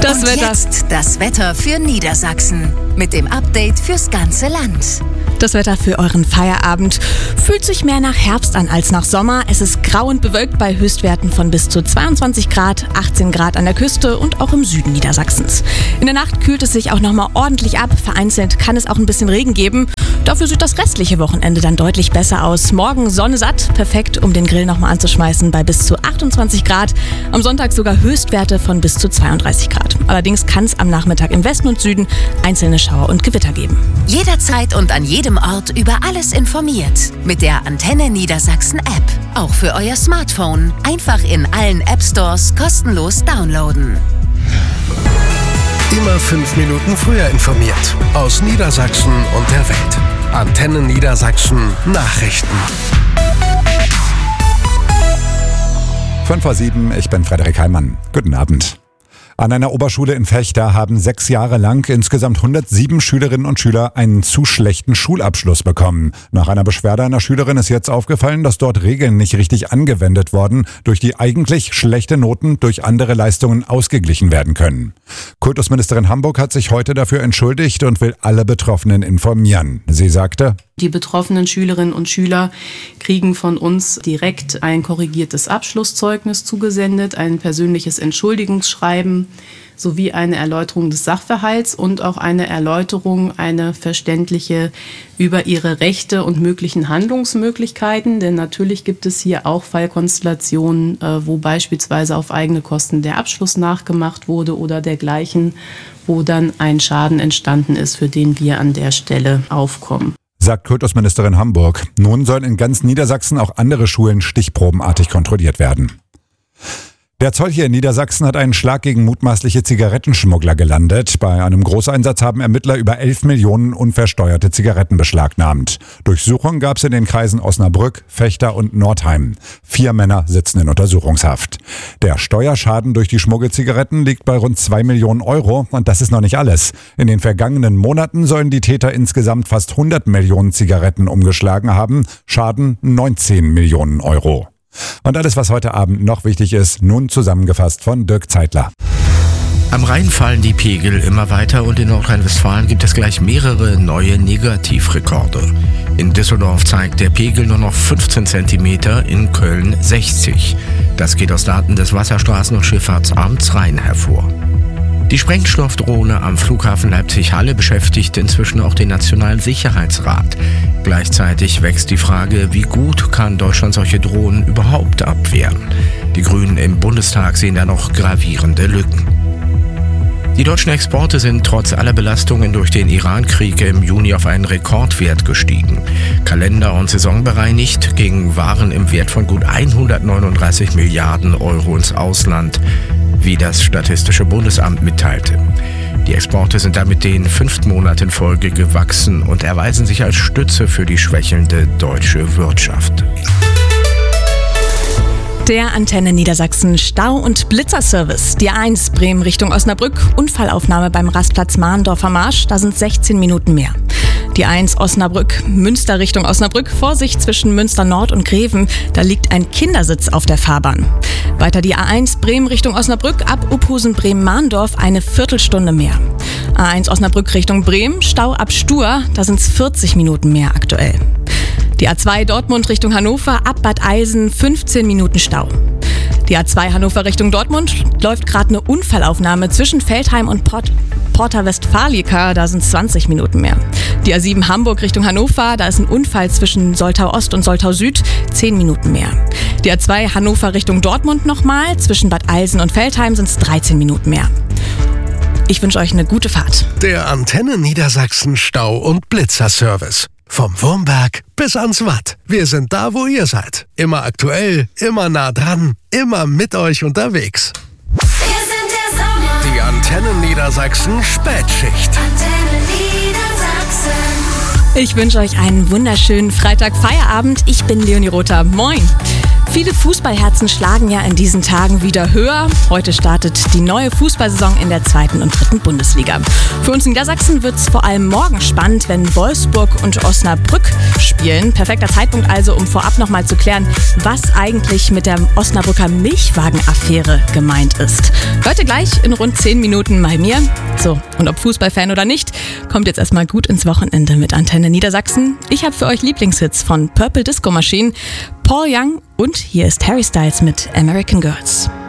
Jetzt das Wetter für Niedersachsen mit dem Update fürs ganze Land. Das Wetter für euren Feierabend fühlt sich mehr nach Herbst an als nach Sommer. Es ist grau und bewölkt bei Höchstwerten von bis zu 22 Grad, 18 Grad an der Küste und auch im Süden Niedersachsens. In der Nacht kühlt es sich auch nochmal ordentlich ab. Vereinzelt kann es auch ein bisschen Regen geben. Dafür sieht das restliche Wochenende dann deutlich besser aus. Morgen Sonne satt, perfekt, um den Grill nochmal anzuschmeißen bei bis zu 28 Grad. Am Sonntag sogar Höchstwerte von bis zu 32 Grad. Allerdings kann es am Nachmittag im Westen und Süden einzelne Schauer und Gewitter geben. Jederzeit und an jedem Ort über alles informiert. Mit der Antenne Niedersachsen App. Auch für euer Smartphone. Einfach in allen App Stores kostenlos downloaden. Immer 5 Minuten früher informiert. Aus Niedersachsen und der Welt. Antenne Niedersachsen Nachrichten. 5:07, ich bin Frederik Heimann. Guten Abend. An einer Oberschule in Vechta haben 6 Jahre lang insgesamt 107 Schülerinnen und Schüler einen zu schlechten Schulabschluss bekommen. Nach einer Beschwerde einer Schülerin ist jetzt aufgefallen, dass dort Regeln nicht richtig angewendet worden, durch die eigentlich schlechte Noten durch andere Leistungen ausgeglichen werden können. Kultusministerin Hamburg hat sich heute dafür entschuldigt und will alle Betroffenen informieren. Sie sagte: Die betroffenen Schülerinnen und Schüler kriegen von uns direkt ein korrigiertes Abschlusszeugnis zugesendet, ein persönliches Entschuldigungsschreiben sowie eine Erläuterung des Sachverhalts und auch eine Erläuterung, eine verständliche über ihre Rechte und möglichen Handlungsmöglichkeiten. Denn natürlich gibt es hier auch Fallkonstellationen, wo beispielsweise auf eigene Kosten der Abschluss nachgemacht wurde oder dergleichen, wo dann ein Schaden entstanden ist, für den wir an der Stelle aufkommen. Sagt Kultusministerin Hamburg. Nun sollen in ganz Niedersachsen auch andere Schulen stichprobenartig kontrolliert werden. Der Zoll hier in Niedersachsen hat einen Schlag gegen mutmaßliche Zigarettenschmuggler gelandet. Bei einem Großeinsatz haben Ermittler über 11 Millionen unversteuerte Zigaretten beschlagnahmt. Durchsuchungen gab es in den Kreisen Osnabrück, Vechta und Nordheim. 4 Männer sitzen in Untersuchungshaft. Der Steuerschaden durch die Schmuggelzigaretten liegt bei rund 2 Millionen Euro. Und das ist noch nicht alles. In den vergangenen Monaten sollen die Täter insgesamt fast 100 Millionen Zigaretten umgeschlagen haben. Schaden 19 Millionen Euro. Und alles, was heute Abend noch wichtig ist, nun zusammengefasst von Dirk Zeitler. Am Rhein fallen die Pegel immer weiter und in Nordrhein-Westfalen gibt es gleich mehrere neue Negativrekorde. In Düsseldorf zeigt der Pegel nur noch 15 cm, in Köln 60. Das geht aus Daten des Wasserstraßen- und Schifffahrtsamts Rhein hervor. Die Sprengstoffdrohne am Flughafen Leipzig-Halle beschäftigt inzwischen auch den Nationalen Sicherheitsrat. Gleichzeitig wächst die Frage, wie gut kann Deutschland solche Drohnen überhaupt abwehren? Die Grünen im Bundestag sehen da noch gravierende Lücken. Die deutschen Exporte sind trotz aller Belastungen durch den Iran-Krieg im Juni auf einen Rekordwert gestiegen. Kalender- und saisonbereinigt gingen Waren im Wert von gut 139 Milliarden Euro ins Ausland, wie das Statistische Bundesamt mitteilte. Die Exporte sind damit den 5. Monat in Folge gewachsen und erweisen sich als Stütze für die schwächelnde deutsche Wirtschaft. Der Antenne Niedersachsen Stau- und Blitzerservice. Die A1 Bremen Richtung Osnabrück. Unfallaufnahme beim Rastplatz Mahndorfer Marsch. Da sind 16 Minuten mehr. Die A1 Osnabrück, Münster Richtung Osnabrück. Vorsicht zwischen Münster Nord und Greven. Da liegt ein Kindersitz auf der Fahrbahn. Weiter die A1 Bremen Richtung Osnabrück. Ab Uphusen Bremen-Mahndorf eine Viertelstunde mehr. A1 Osnabrück Richtung Bremen. Stau ab Stur. Da sind es 40 Minuten mehr aktuell. Die A2 Dortmund Richtung Hannover, ab Bad Eilsen 15 Minuten Stau. Die A2 Hannover Richtung Dortmund läuft gerade eine Unfallaufnahme zwischen Veltheim und Porta Westfalica, da sind 20 Minuten mehr. Die A7 Hamburg Richtung Hannover, da ist ein Unfall zwischen Soltau Ost und Soltau Süd, 10 Minuten mehr. Die A2 Hannover Richtung Dortmund nochmal, zwischen Bad Eilsen und Veltheim sind es 13 Minuten mehr. Ich wünsche euch eine gute Fahrt. Der Antenne Niedersachsen Stau- und Blitzerservice. Vom Wurmberg bis ans Watt. Wir sind da, wo ihr seid. Immer aktuell, immer nah dran, immer mit euch unterwegs. Wir sind der Sommer. Die Antenne Niedersachsen Spätschicht. Antenne Niedersachsen. Ich wünsche euch einen wunderschönen Freitag-Feierabend. Ich bin Leonie Rother. Moin. Viele Fußballherzen schlagen ja in diesen Tagen wieder höher. Heute startet die neue Fußballsaison in der 2. und 3. Bundesliga. Für uns in Niedersachsen wird es vor allem morgen spannend, wenn Wolfsburg und Osnabrück spielen. Perfekter Zeitpunkt also, um vorab nochmal zu klären, was eigentlich mit der Osnabrücker Milchwagen-Affäre gemeint ist. Hört ihr gleich in rund 10 Minuten bei mir. So, und ob Fußballfan oder nicht, kommt jetzt erstmal gut ins Wochenende mit Antenne Niedersachsen. Ich habe für euch Lieblingshits von Purple Disco Machine, Paul Young und hier ist Harry Styles mit American Girls.